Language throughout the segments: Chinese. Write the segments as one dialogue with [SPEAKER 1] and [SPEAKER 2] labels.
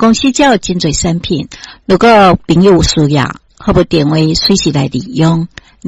[SPEAKER 1] 公司才有真侪产品，如果朋友有需要，可不电话随时来利用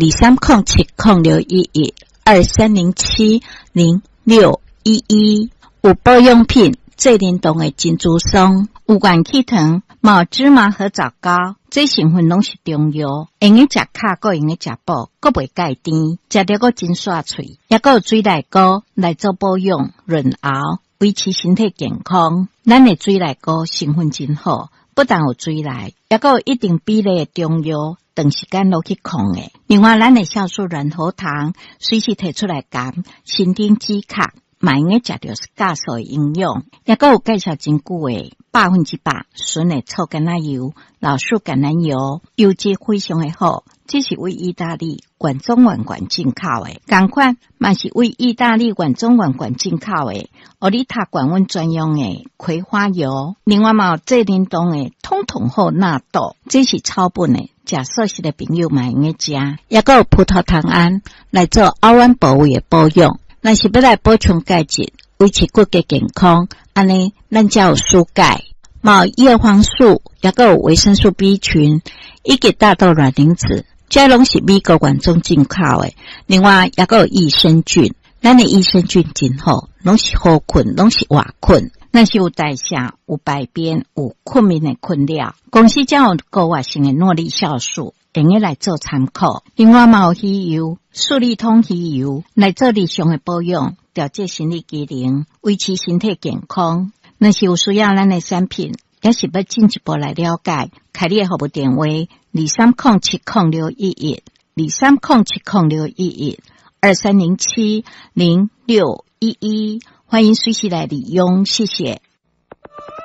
[SPEAKER 1] 2307061123070611。有保养品最灵动的珍珠松，有元气糖、毛芝麻和枣膏，这成分拢是中药，用诶食卡，个用诶食补，个袂介甜，食着个真爽脆，也个有水内膏来做保养、润喉，维持身体健康。咱的水内膏成分真好，不但有水内，也个有一定比例的中药，长时间落去控诶。另外，咱的酵素软喉糖随时提出来减，身体止卡。买用诶食着是加速的营养，也个有介绍真久诶100%纯的臭橄榄油、老树橄榄油，油质非常的好。这是为意大利原装原进口的，同款嘛是为意大利原装原进口的奥利塔管温专用的葵花油。另外嘛有最灵动的通通后纳豆，这是草本的，食素食的朋友买用诶食，也个有葡萄糖胺来做凹弯部位的保养。若是要来补充钙质，维持骨骼健康，安尼咱才有蔬钙，嘛有叶黄素，也个有维生素 B 群，以及大豆卵磷脂，这拢是美国原装进口的。另外也个有益生菌，咱的益生菌真好，拢是好困，拢是活困。那是有代谢、有排便、有困眠的困扰。公司才有高活性的诺丽酵素，用来做参考。另外嘛有鱼油、素利通鱼油来做日常的保养，调节生理机能，维持身体健康。若是有需要咱的产品，也是要进一步来了解，开你的服务电话230706112307061123070611，欢迎随时来利用，谢谢。